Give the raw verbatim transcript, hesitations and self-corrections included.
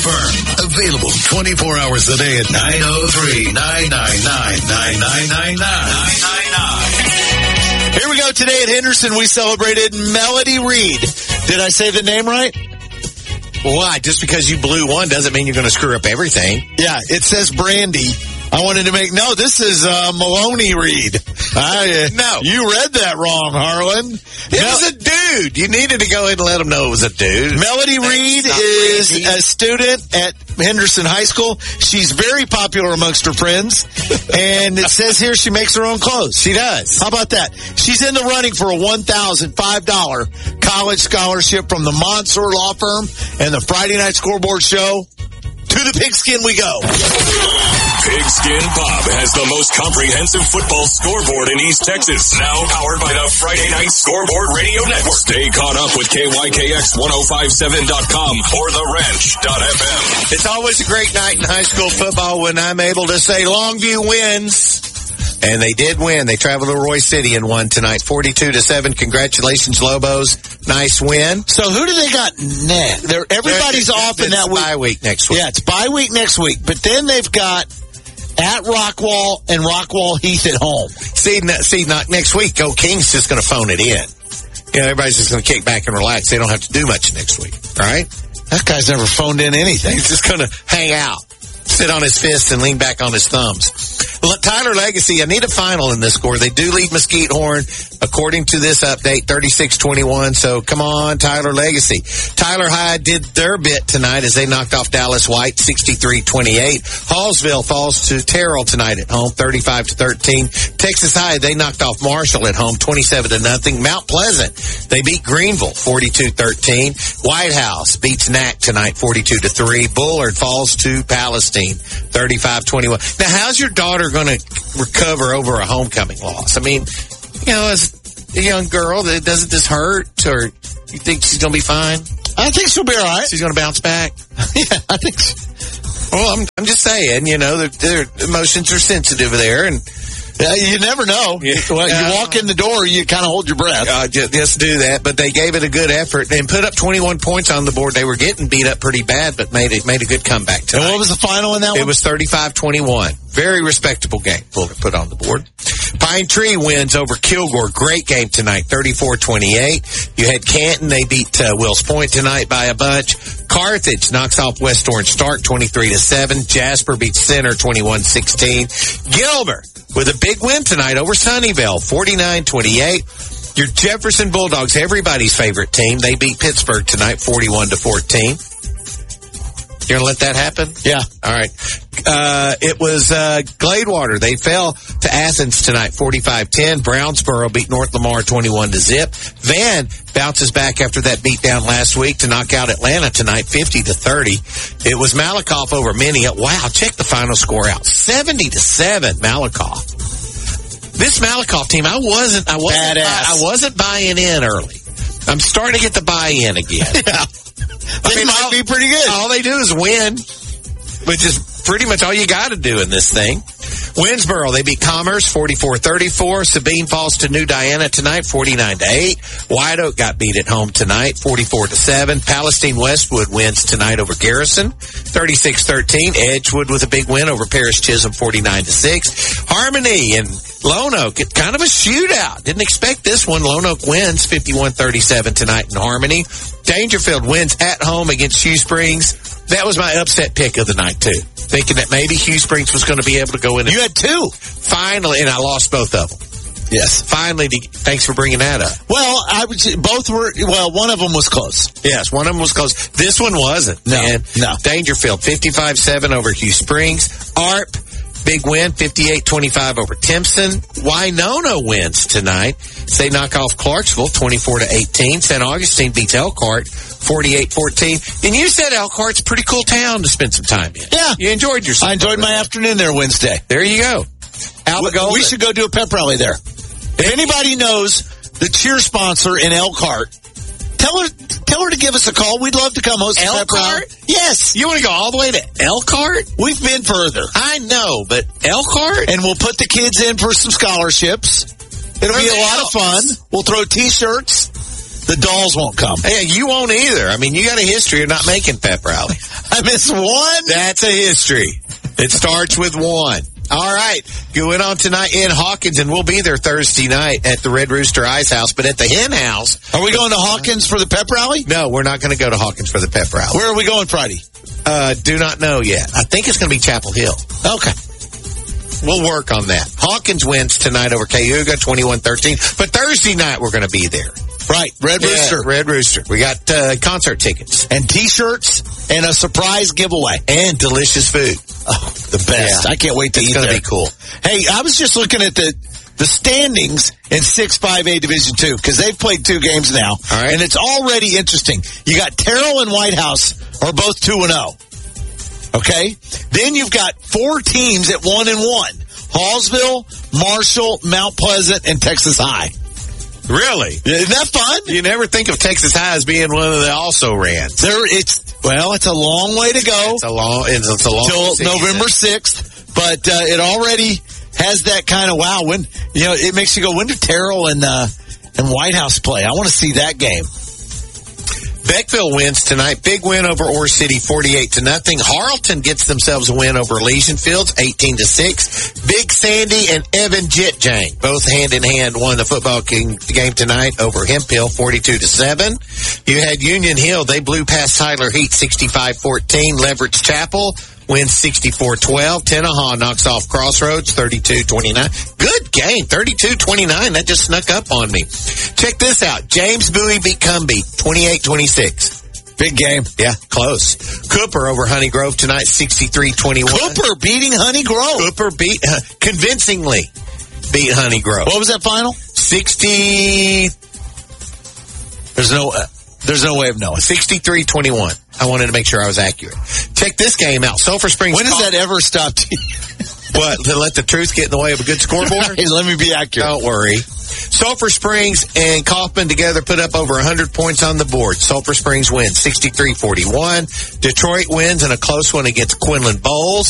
Firm. Available twenty-four hours a day at nine oh three, nine nine nine, nine nine nine nine. Here we go. Today at Henderson, we celebrated Melody Reed. Did I say the name right? Why? Just because you blew one doesn't mean you're going to screw up everything. Yeah, it says Brandy. I wanted to make, no, this is uh, Maloney Reed. I, uh, no. You read that wrong, Harlan. It Mel- was a dude. You needed to go ahead and let them know it was a dude. Melody That's Reed is Brandy. a student at Henderson High School. She's very popular amongst her friends. And it says here she makes her own clothes. She does. How about that? She's in the running for a one thousand five dollars college scholarship from the Monsoor Law Firm and the Friday Night Scoreboard Show. To the Pigskin we go. Pigskin Bob has the most comprehensive football scoreboard in East Texas. Now powered by the Friday Night Scoreboard Radio Network. Stay caught up with K Y K X ten fifty-seven dot com or the ranch dot f m. It's always a great night in high school football when I'm able to say Longview wins. And they did win. They traveled to Roy City and won tonight, forty-two to seven. Congratulations, Lobos. Nice win. So who do they got next? They're, everybody's They're, off in that week. It's bye week next week. Yeah, it's bye week next week. But then they've got at Rockwall and Rockwall Heath at home. See, see, not next week. Go King's just going to phone it in. You know, everybody's just going to kick back and relax. They don't have to do much next week. All right? That guy's never phoned in anything. He's just going to hang out, sit on his fists, and lean back on his thumbs. Tyler Legacy, I need a final in this score. They do lead Mesquite Horn, according to this update, thirty-six twenty-one. So come on, Tyler Legacy. Tyler High did their bit tonight as they knocked off Dallas White, sixty-three twenty-eight. Hallsville falls to Terrell tonight at home, thirty-five to thirteen. Texas High, they knocked off Marshall at home, twenty-seven to nothing. Mount Pleasant, they beat Greenville, forty-two thirteen. White House beats N A C tonight, forty-two to three. Bullard falls to Palestine, thirty-five twenty-one. Now, how's your daughter going to recover over a homecoming loss? I mean, you know, as a young girl, doesn't this hurt? Or you think she's going to be fine? I think she'll be all right. She's going to bounce back? Yeah, I think so. Well, I'm, I'm just saying, you know, their, their emotions are sensitive there, and yeah, you never know. Yeah. Well, you Uh, walk in the door, you kind of hold your breath. Uh, just, just do that, but they gave it a good effort and put up twenty-one points on the board. They were getting beat up pretty bad, but made it made a good comeback tonight. And what was the final in that one? It was thirty-five twenty-one. Very respectable game put on the board. Pine Tree wins over Kilgore. Great game tonight, thirty-four twenty-eight. You had Canton. They beat uh, Wills Point tonight by a bunch. Carthage knocks off West Orange Stark, twenty-three to seven. Jasper beats Center, twenty-one sixteen. Gilbert with a big win tonight over Sunnyvale, forty-nine twenty-eight. Your Jefferson Bulldogs, everybody's favorite team, they beat Pittsburgh tonight, forty-one to fourteen. You're going to let that happen? Yeah. All right. Uh, it was uh, Gladewater. They fell to Athens tonight, forty-five ten. Brownsboro beat North Lamar, twenty-one to zip. Van bounces back after that beatdown last week to knock out Atlanta tonight, fifty to thirty. It was Malakoff over Minia. Wow, check the final score out. seventy to seven, Malakoff. This Malakoff team, I wasn't, I wasn't, Badass. I wasn't buying in early. I'm starting to get the buy-in again. Yeah. I mean, might all, be pretty good. All they do is win, which is pretty much all you got to do in this thing. Winsboro, they beat Commerce, forty-four thirty-four. Sabine falls to New Diana tonight, forty-nine to eight. White Oak got beat at home tonight, forty-four to seven. Palestine Westwood wins tonight over Garrison, thirty-six thirteen. Edgewood with a big win over Paris Chisholm, forty-nine to six. Harmony and Lone Oak, kind of a shootout. Didn't expect this one. Lone Oak wins fifty-one thirty-seven tonight in Harmony. Dangerfield wins at home against Hugh Springs. That was my upset pick of the night, too. Thinking that maybe Hugh Springs was going to be able to go in. You had two. Finally, and I lost both of them. Yes. Finally, thanks for bringing that up. Well, I would say both were, well, one of them was close. Yes, one of them was close. This one wasn't. No, man. no. Dangerfield, fifty-five seven over Hugh Springs. A R P, big win, fifty-eight twenty-five over Timpson. Winona wins tonight. They knock off Clarksville, twenty-four to eighteen. Saint Augustine beats Elkhart, forty-eight fourteen. And you said Elkhart's a pretty cool town to spend some time in. Yeah. You enjoyed yourself. I enjoyed my afternoon there Wednesday. There you go. Alba We should go do a pep rally there. If anybody knows the cheer sponsor in Elkhart, tell her tell her to give us a call. We'd love to come host a pep rally. Elkhart? Yes. You want to go all the way to Elkhart? We've been further. I know, but Elkhart? And we'll put the kids in for some scholarships. It'll be a lot of fun. We'll throw T-shirts. the dolls won't come. Hey, you won't either. I mean, you got a history of not making pep rally. I missed one. That's a history. It starts with one. All right. Going on tonight in Hawkins, and we'll be there Thursday night at the Red Rooster Ice House. But at the Hen House. Are we going to Hawkins for the pep rally? No, we're not going to go to Hawkins for the pep rally. Where are we going Friday? Uh, do not know yet. I think it's going to be Chapel Hill. Okay. We'll work on that. Hawkins wins tonight over Cayuga, twenty-one thirteen. But Thursday night, we're going to be there. Right. Red Yeah, Rooster. Red Rooster. We got uh, concert tickets. And T-shirts and a surprise giveaway. And delicious food. Oh, the best. Yeah. I can't wait to It's eat gonna there. be cool. Hey, I was just looking at the the standings in six five A Division two because they've played two games now. All right. And it's already interesting. You got Terrell and White House are both two and oh. Okay? Then you've got four teams at one and one. Hallsville, Marshall, Mount Pleasant, and Texas High. Really? Isn't that fun? You never think of Texas High as being one of the also-rans. There, it's well, it's a long way to go. It's a long, it's, it's a long Till season. November sixth, but uh, it already has that kind of wow. When you know, it makes you go, when do Terrell and uh, and White House play? I want to see that game. Beckville wins tonight. Big win over Ore City, forty-eight to nothing. Harleton gets themselves a win over Elysian Fields, eighteen to six. Big Sandy and Evan Jitjang, both hand in hand, won the football game tonight over Hemphill, forty-two to seven. You had Union Hill. They blew past Tyler Heat, sixty-five fourteen. Leverage Chapel wins sixty-four twelve. Tenaha knocks off Crossroads, thirty-two twenty-nine. Good game, thirty-two twenty-nine. That just snuck up on me. Check this out. James Bowie beat Cumbie, twenty-eight twenty-six. Big game. Yeah, close. Cooper over Honey Grove tonight, sixty-three twenty-one. Cooper beating Honey Grove. Cooper beat, uh, convincingly beat Honey Grove. What was that final? sixty, There's no, uh, there's no way of knowing. sixty-three twenty-one. I wanted to make sure I was accurate. Check this game out. Sulphur Springs. When does that ever stop? What? To let the truth get in the way of a good scoreboard? Hey, let me be accurate. Don't worry. Sulphur Springs and Kaufman together put up over one hundred points on the board. Sulphur Springs wins sixty-three forty-one. Detroit wins in a close one against Quinlan Bowles.